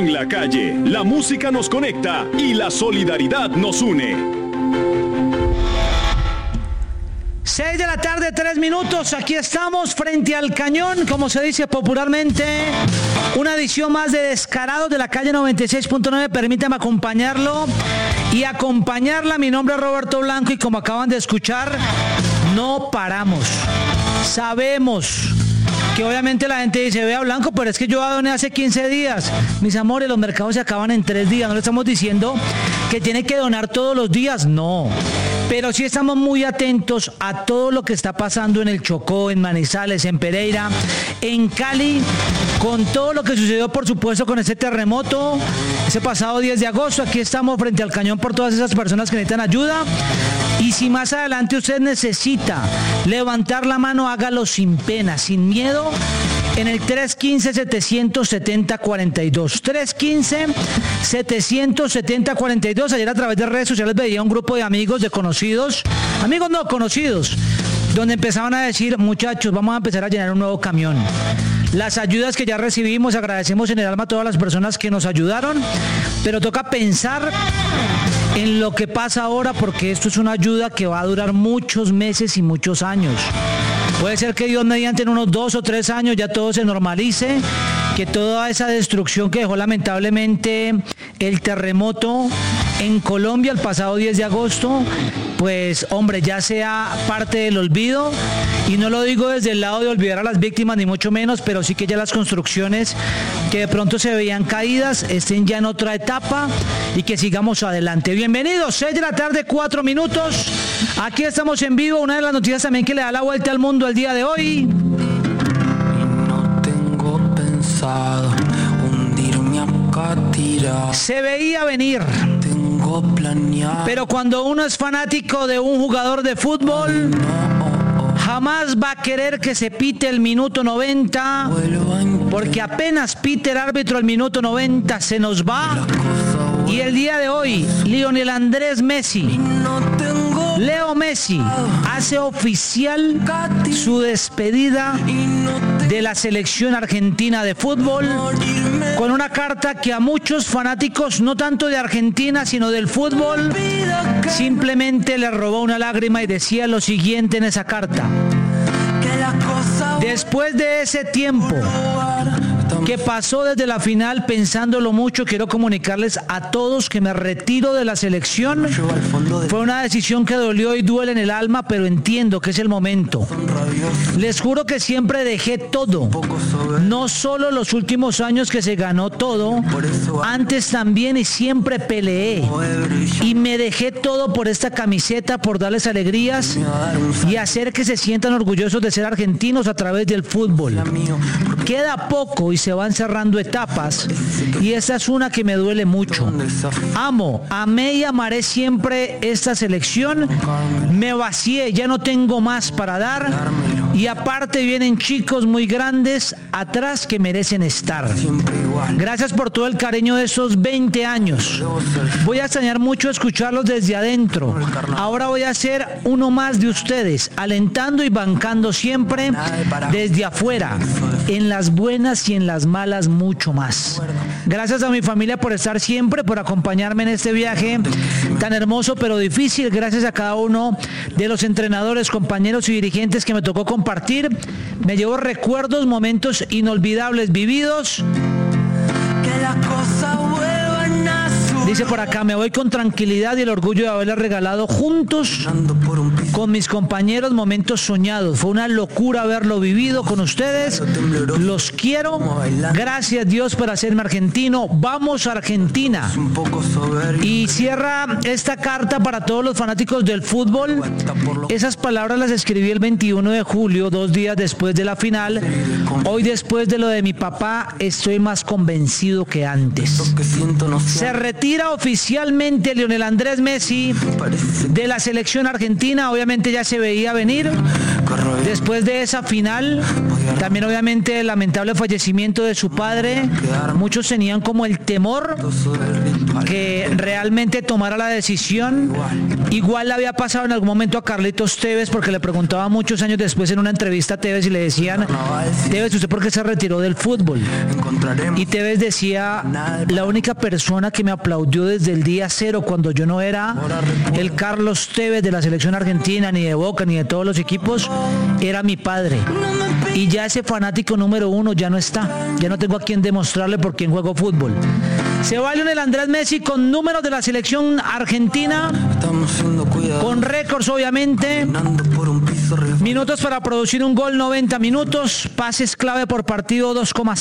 En la calle, la música nos conecta y la solidaridad nos une. 6 de la tarde, 3 minutos. Aquí estamos frente al cañón, como se dice popularmente. Una edición más de Descarados de la calle 96.9. Permítame acompañarlo y acompañarla. Mi nombre es Roberto Blanco y como acaban de escuchar, no paramos. Sabemos que obviamente la gente dice, vea Blanco, pero es que yo doné hace 15 días. Mis amores, los mercados se acaban en 3 días. No le estamos diciendo que tiene que donar todos los días, no. Pero sí estamos muy atentos a todo lo que está pasando en el Chocó, en Manizales, en Pereira, en Cali, con todo lo que sucedió, por supuesto, con ese terremoto, ese pasado 10 de agosto. Aquí estamos frente al cañón por todas esas personas que necesitan ayuda. Y si más adelante usted necesita levantar la mano, hágalo sin pena, sin miedo, en el 315-770-42. 315-770-42. Ayer a través de redes sociales veía un grupo de amigos, de conocidos, amigos no conocidos, donde empezaban a decir, muchachos, vamos a empezar a llenar un nuevo camión. Las ayudas que ya recibimos, agradecemos en el alma a todas las personas que nos ayudaron, pero toca pensar en lo que pasa ahora, porque esto es una ayuda que va a durar muchos meses y muchos años. Puede ser que Dios mediante en unos 2 o 3 años ya todo se normalice, que toda esa destrucción que dejó lamentablemente el terremoto en Colombia el pasado 10 de agosto, pues hombre, ya sea parte del olvido. Y no lo digo desde el lado de olvidar a las víctimas, ni mucho menos, pero sí que ya las construcciones que de pronto se veían caídas estén ya en otra etapa y que sigamos adelante. Bienvenidos, 6 de la tarde, 4 minutos. Aquí estamos en vivo, una de las noticias también que le da la vuelta al mundo el día de hoy. Y no tengo pensado hundirme acá tirado. Se veía venir. Tengo planeado. Pero cuando uno es fanático de un jugador de fútbol, jamás va a querer que se pite el minuto 90, porque apenas pite el árbitro el minuto 90 se nos va. Y el día de hoy, Lionel Andrés Messi, Leo Messi, hace oficial su despedida de la selección argentina de fútbol, con una carta que a muchos fanáticos, no tanto de Argentina, sino del fútbol, simplemente le robó una lágrima y decía lo siguiente en esa carta: después de ese tiempo que pasó desde la final, pensándolo mucho, quiero comunicarles a todos que me retiro de la selección. Fue una decisión que dolió y duele en el alma, pero entiendo que es el momento. Les juro que siempre dejé todo, no solo los últimos años que se ganó todo, antes también, y siempre peleé y me dejé todo por esta camiseta, por darles alegrías y hacer que se sientan orgullosos de ser argentinos a través del fútbol. Queda poco y se van cerrando etapas, y esta es una que me duele mucho. Amo, amé y amaré siempre esta selección. Me vacié, ya no tengo más para dar, y aparte vienen chicos muy grandes atrás que merecen estar. Gracias por todo el cariño de esos 20 años. Voy a extrañar mucho escucharlos desde adentro. Ahora voy a ser uno más de ustedes, alentando y bancando siempre desde afuera, en las buenas y en las malas, mucho más. Gracias a mi familia por estar siempre, por acompañarme en este viaje tan hermoso pero difícil. Gracias a cada uno de los entrenadores, compañeros y dirigentes que me tocó compartir. Me llevo recuerdos, momentos inolvidables vividos. Que las cosas vuelvan a su... Dice por acá, me voy con tranquilidad y el orgullo de haberles regalado juntos con mis compañeros momentos soñados. Fue una locura haberlo vivido con ustedes. Los quiero. Gracias Dios por hacerme argentino. Vamos Argentina. Y cierra esta carta para todos los fanáticos del fútbol. Esas palabras las escribí el 21 de julio, 2 días después de la final. Hoy, después de lo de mi papá, estoy más convencido que antes. Se retira retira oficialmente Lionel Andrés Messi de la selección argentina. Obviamente ya se veía venir. Después de esa final, también obviamente el lamentable fallecimiento de su padre, muchos tenían como el temor que realmente tomara la decisión. Igual le había pasado en algún momento a Carlitos Tevez, porque le preguntaba muchos años después en una entrevista a Tevez y le decían: Tevez, ¿usted por qué se retiró del fútbol? Y Tevez decía: la única persona que me aplaudió desde el día cero, cuando yo no era el Carlos Tevez de la selección argentina, ni de Boca, ni de todos los equipos, era mi padre. Y ya ese fanático número uno ya no está. Ya no tengo a quien demostrarle por quién juego fútbol. Se va Lionel Andrés Messi con números de la selección argentina, con récords obviamente. Minutos para producir un gol, 90 minutos. Pases clave por partido,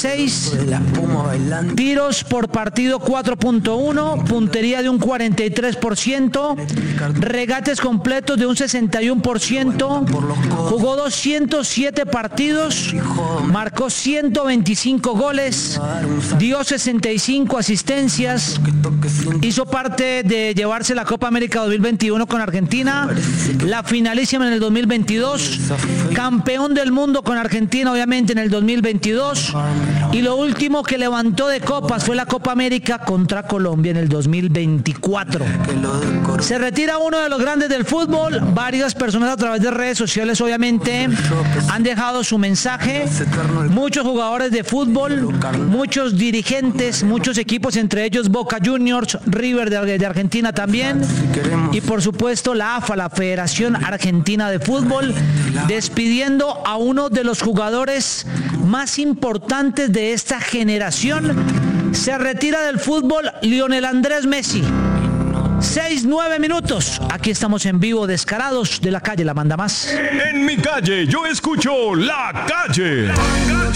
2,6. Tiros por partido, 4,1. Puntería de un 43%. Regates completos de un 61%. Jugó 207 partidos. Marcó 125 goles. Dio 65 asistencias. Hizo parte de llevarse la Copa América 2021 con Argentina. La finalísima en el 2022. Campeón del mundo con Argentina obviamente en el 2022. Y lo último que levantó de copas fue la Copa América contra Colombia en el 2024. Se retira uno de los grandes del fútbol. Varias personas a través de redes sociales obviamente han dejado su mensaje. Muchos jugadores de fútbol, muchos dirigentes, muchos equipos, entre ellos Boca Juniors, River de Argentina también, y por supuesto la AFA, la Federación Argentina de Fútbol, despidiendo a uno de los jugadores más importantes de esta generación. Se retira del fútbol Lionel Andrés Messi. 6-9 minutos. Aquí estamos en vivo, Descarados, de la calle La Manda Más. En mi calle yo escucho La Calle. La Calle.